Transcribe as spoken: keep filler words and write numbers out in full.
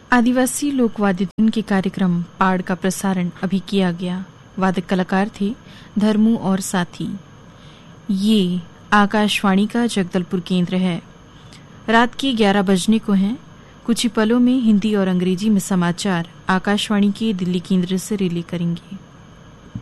आदिवासी लोकवाद्य धुन के कार्यक्रम पाड़ का प्रसारण अभी किया गया। वादक कलाकार थे धर्मू और साथी। ये आकाशवाणी का जगदलपुर केंद्र है। रात के ग्यारह बजने को हैं। कुछ ही पलों में हिंदी और अंग्रेजी में समाचार आकाशवाणी के दिल्ली केंद्र से रिले करेंगे।